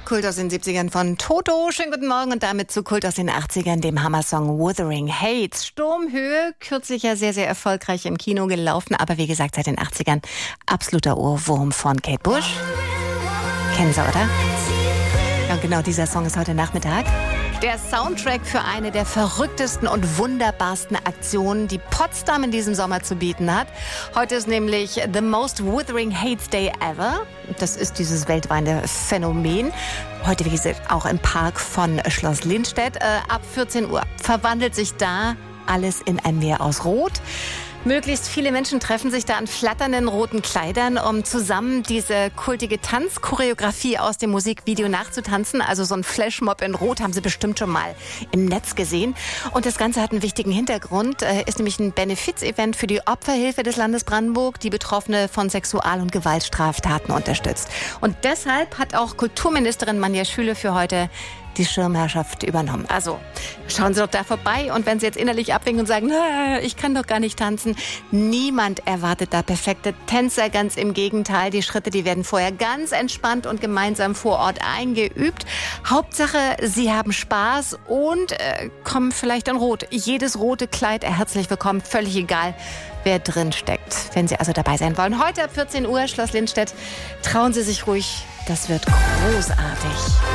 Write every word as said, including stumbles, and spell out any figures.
Kult aus den siebzigern von Toto. Schönen guten Morgen und damit zu Kult aus den achtzigern, dem Hammer-Song Wuthering Heights. Sturmhöhe, kürzlich ja sehr, sehr erfolgreich im Kino gelaufen, aber wie gesagt seit den achtzigern absoluter Ohrwurm von Kate Bush. Kennen Sie, oder? Ja, und genau dieser Song ist heute Nachmittag der Soundtrack für eine der verrücktesten und wunderbarsten Aktionen, die Potsdam in diesem Sommer zu bieten hat. Heute ist nämlich The Most Wuthering Heights Day Ever. Das ist dieses weltweite Phänomen. Heute, wie gesagt, auch im Park von Schloss Lindstedt. Äh, ab vierzehn Uhr verwandelt sich da alles in ein Meer aus Rot. Möglichst viele Menschen treffen sich da an flatternden roten Kleidern, um zusammen diese kultige Tanzchoreografie aus dem Musikvideo nachzutanzen. Also so ein Flashmob in Rot haben Sie bestimmt schon mal im Netz gesehen. Und das Ganze hat einen wichtigen Hintergrund, ist nämlich ein Benefiz-Event für die Opferhilfe des Landes Brandenburg, die Betroffene von Sexual- und Gewaltstraftaten unterstützt. Und deshalb hat auch Kulturministerin Manja Schüle für heute die Schirmherrschaft übernommen. Also schauen Sie doch da vorbei und wenn Sie jetzt innerlich abwinken und sagen, ich kann doch gar nicht tanzen, niemand erwartet da perfekte Tänzer, ganz im Gegenteil. Die Schritte, die werden vorher ganz entspannt und gemeinsam vor Ort eingeübt. Hauptsache, Sie haben Spaß und äh, kommen vielleicht in Rot. Jedes rote Kleid, herzlich willkommen, völlig egal, wer drin steckt. Wenn Sie also dabei sein wollen. Heute ab vierzehn Uhr, Schloss Lindstedt, trauen Sie sich ruhig, das wird großartig.